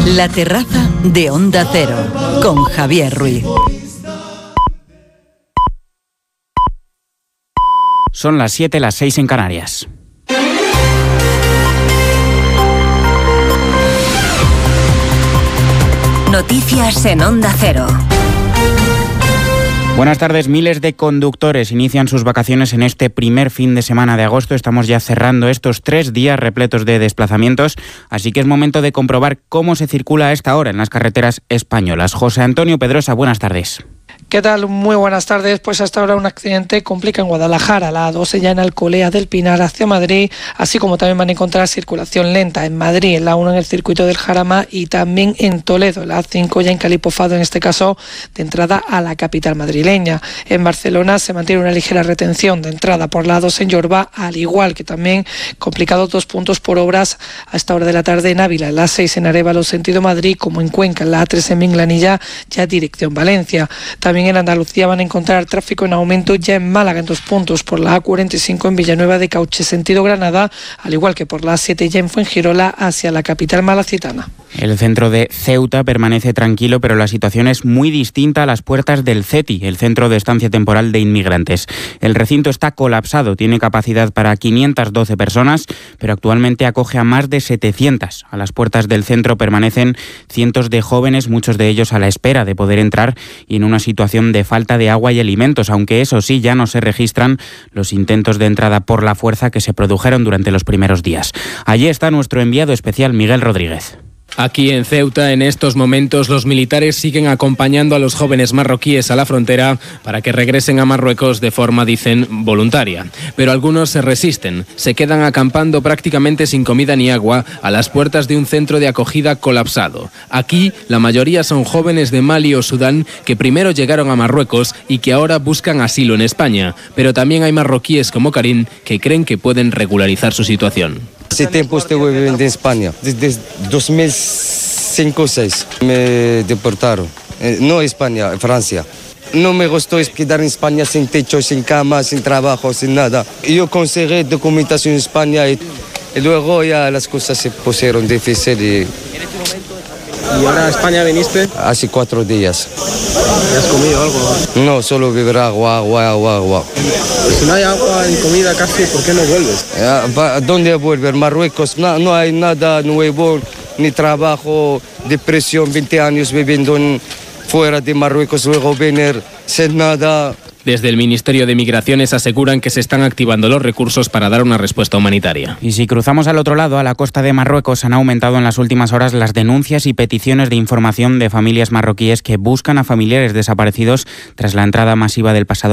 La terraza de Onda Cero, con Javier Ruiz. Son las 7, las 6 en Canarias. Noticias en Onda Cero. Buenas tardes. Miles de conductores inician sus vacaciones en este primer fin de semana de agosto. Estamos ya cerrando estos 3 días repletos de desplazamientos, así que es momento de comprobar cómo se circula a esta hora en las carreteras españolas. José Antonio Pedrosa, buenas tardes. ¿Qué tal? Muy buenas tardes. Pues hasta ahora un accidente complica en Guadalajara, la A12 ya en Alcolea del Pinar hacia Madrid, así como también van a encontrar circulación lenta en Madrid, en la 1 en el circuito del Jarama y también en Toledo, la A5 ya en Calipofado, en este caso de entrada a la capital madrileña. En Barcelona se mantiene una ligera retención de entrada por la A2 en Yorba, al igual que también complicado 2 puntos por obras a esta hora de la tarde en Ávila, en la A6 en Arévalo sentido Madrid, como en Cuenca, en la A3 en Minglanilla ya dirección Valencia. También en Andalucía van a encontrar tráfico en aumento ya en Málaga en 2 puntos por la A45 en Villanueva de Cauche sentido Granada, al igual que por la A7 ya en Fuengirola hacia la capital malacitana. El centro de Ceuta permanece tranquilo, pero la situación es muy distinta a las puertas del CETI, el Centro de Estancia Temporal de Inmigrantes. El recinto está colapsado, tiene capacidad para 512 personas, pero actualmente acoge a más de 700. A las puertas del centro permanecen cientos de jóvenes, muchos de ellos a la espera de poder entrar y en una situación de falta de agua y alimentos, aunque eso sí, ya no se registran los intentos de entrada por la fuerza que se produjeron durante los primeros días. Allí está nuestro enviado especial, Miguel Rodríguez. Aquí en Ceuta, en estos momentos, los militares siguen acompañando a los jóvenes marroquíes a la frontera para que regresen a Marruecos de forma, dicen, voluntaria. Pero algunos se resisten, se quedan acampando prácticamente sin comida ni agua a las puertas de un centro de acogida colapsado. Aquí, la mayoría son jóvenes de Mali o Sudán que primero llegaron a Marruecos y que ahora buscan asilo en España. Pero también hay marroquíes como Karim que creen que pueden regularizar su situación. Hace tiempo estuve viviendo en España, desde 2005-2006 me deportaron, no España, Francia. No me gustó quedar en España sin techo, sin cama, sin trabajo, sin nada. Yo conseguí documentación en España y luego ya las cosas se pusieron difíciles. ¿Y ahora a España viniste? Hace 4 días. ¿Y has comido algo? No, solo beber agua. Si no hay agua ni comida casi, ¿por qué no vuelves? ¿Dónde volver? Marruecos, no hay nada nuevo, ni trabajo, depresión, 20 años viviendo fuera de Marruecos, luego venir sin nada. Desde el Ministerio de Migraciones aseguran que se están activando los recursos para dar una respuesta humanitaria. Y si cruzamos al otro lado, a la costa de Marruecos, han aumentado en las últimas horas las denuncias y peticiones de información de familias marroquíes que buscan a familiares desaparecidos tras la entrada masiva del pasado